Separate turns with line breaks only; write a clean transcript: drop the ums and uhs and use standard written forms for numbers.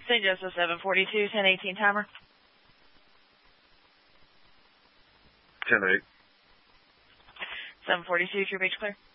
St. Joseph 742, 1018 timer.
10-8.
742, true beach clear.